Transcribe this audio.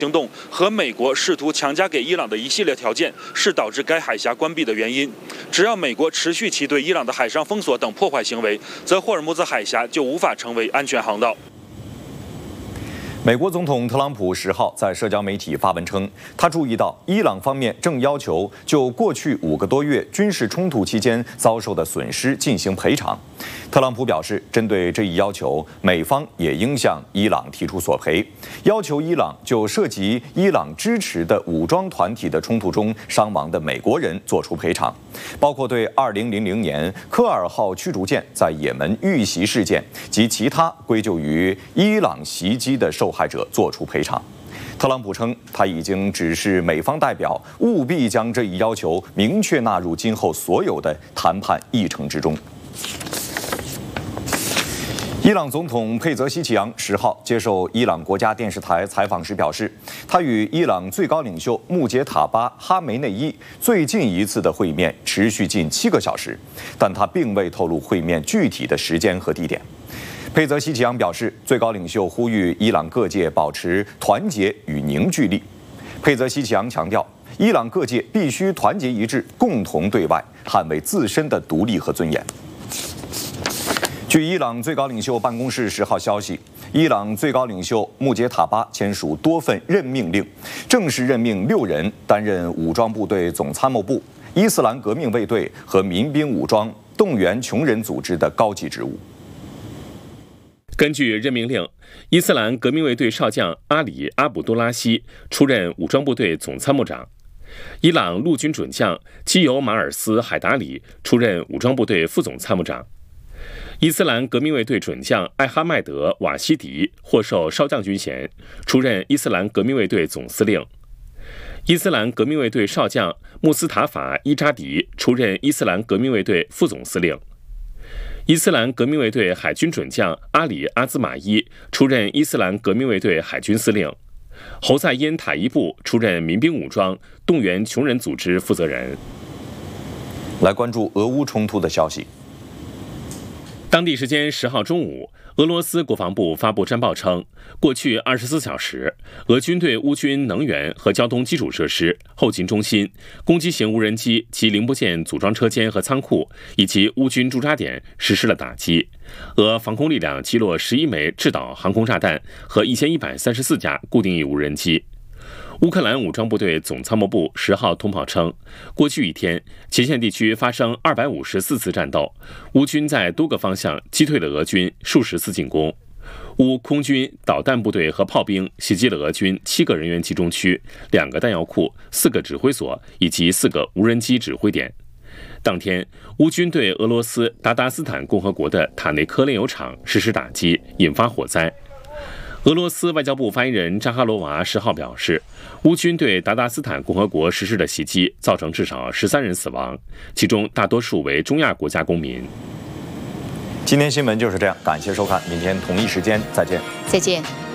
行动和美国试图强加给伊朗的一系列条件，是导致该海峡关闭的原因。只要美国持续其对伊朗的海上封锁等破坏行为，则霍尔木兹海峡就无法成为安全航道。 美国总统特朗普10号在社交媒体发文称，他注意到伊朗方面正要求就过去5个多月军事冲突期间遭受的损失进行赔偿。特朗普表示，针对这一要求，美方也应向伊朗提出索赔，要求伊朗就涉及伊朗支持的武装团体的冲突中伤亡的美国人作出赔偿，包括对2000年科尔号驱逐舰在也门遇袭事件及其他归咎于伊朗袭击的受害者作出赔偿。特朗普称，他已经指示美方代表务必将这一要求明确纳入今后所有的谈判议程之中。伊朗总统佩泽希奇扬10号接受伊朗国家电视台采访时表示，他与伊朗最高领袖穆杰塔巴·哈梅内伊最近一次的会面持续近7个小时，但他并未透露会面具体的时间和地点。佩泽希奇扬表示，最高领袖呼吁伊朗各界保持团结与凝聚力。佩泽希奇扬强调，伊朗各界必须团结一致，共同对外，捍卫自身的独立和尊严。据伊朗最高领袖办公室10号消息，伊朗最高领袖穆杰塔巴签署多份任命令，正式任命6人担任武装部队总参谋部、伊斯兰革命卫队和民兵武装动员穷人组织的高级职务。 根据任命令，伊斯兰革命卫队少将阿里·阿卜杜拉希出任武装部队总参谋长，伊朗陆军准将基尤马尔斯·海达里出任武装部队副总参谋长。伊斯兰革命卫队准将艾哈迈德·瓦西迪获授少将军衔，出任伊斯兰革命卫队总司令。伊斯兰革命卫队少将穆斯塔法·伊扎迪出任伊斯兰革命卫队副总司令。伊斯兰革命卫队海军准将阿里·阿兹马伊出任伊斯兰革命卫队海军司令。侯赛因·塔伊布出任民兵武装动员穷人组织负责人。 来关注俄乌冲突的消息。 当地时间10号中午，俄罗斯国防部发布战报称，过去24小时，俄军对乌军能源和交通基础设施、后勤中心、攻击型无人机及零部件组装车间和仓库以及乌军驻扎点实施了打击。俄防空力量击落11枚制导航空炸弹和1134架固定翼无人机。乌克兰武装部队总参谋部10号通报称，过去一天，前线地区发生254次战斗，乌军在多个方向击退了俄军数十次进攻。乌空军导弹部队和炮兵袭击了俄军7个人员集中区、2个弹药库、4个指挥所以及4个无人机指挥点。当天，乌军对俄罗斯达达斯坦共和国的塔内科炼油厂实施打击，引发火灾。俄罗斯外交部发言人扎哈罗娃10号表示，乌军对达达斯坦共和国实施的袭击造成至少13人死亡，其中大多数为中亚国家公民。 今天新闻就是这样，感谢收看，明天同一时间再见。 再见。